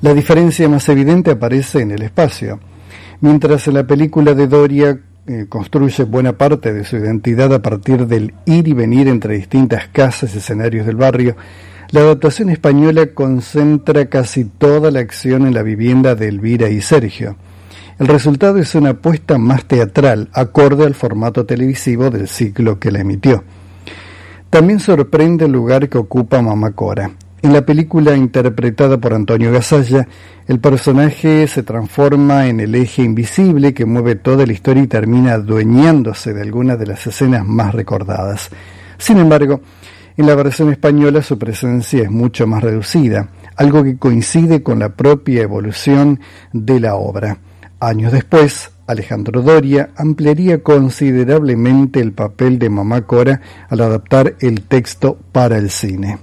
La diferencia más evidente aparece en el espacio. Mientras en la película de Doria construye buena parte de su identidad a partir del ir y venir entre distintas casas y escenarios del barrio, la adaptación española concentra casi toda la acción en la vivienda de Elvira y Sergio. El resultado es una apuesta más teatral, acorde al formato televisivo del ciclo que la emitió. También sorprende el lugar que ocupa Mamá Cora. En la película interpretada por Antonio Gasalla, el personaje se transforma en el eje invisible que mueve toda la historia y termina adueñándose de algunas de las escenas más recordadas. Sin embargo, en la versión española su presencia es mucho más reducida, algo que coincide con la propia evolución de la obra. Años después, Alejandro Doria ampliaría considerablemente el papel de Mamá Cora al adaptar el texto para el cine.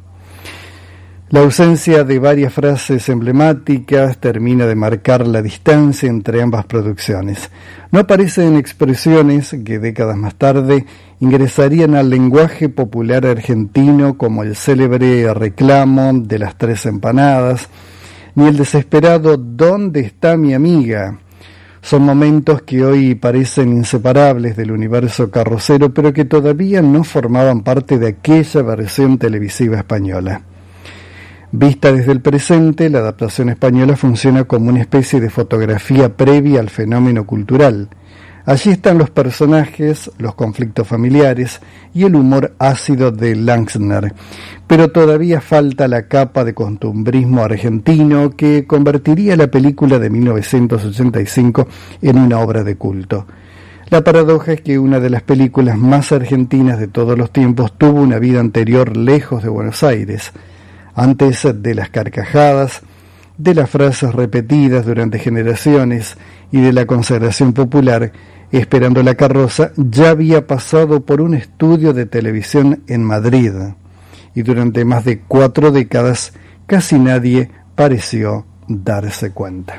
La ausencia de varias frases emblemáticas termina de marcar la distancia entre ambas producciones. No aparecen expresiones que décadas más tarde ingresarían al lenguaje popular argentino, como el célebre reclamo de las 3 empanadas, ni el desesperado ¿dónde está mi amiga? Son momentos que hoy parecen inseparables del universo carrocero, pero que todavía no formaban parte de aquella versión televisiva española. Vista desde el presente, la adaptación española funciona como una especie de fotografía previa al fenómeno cultural. Allí están los personajes, los conflictos familiares y el humor ácido de Langsner, pero todavía falta la capa de costumbrismo argentino que convertiría la película de 1985 en una obra de culto. La paradoja es que una de las películas más argentinas de todos los tiempos tuvo una vida anterior lejos de Buenos Aires. Antes de las carcajadas, de las frases repetidas durante generaciones y de la consagración popular, Esperando la carroza ya había pasado por un estudio de televisión en Madrid y durante más de 4 décadas casi nadie pareció darse cuenta.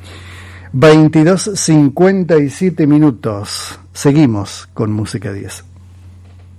22:57 minutos. Seguimos con Música 10.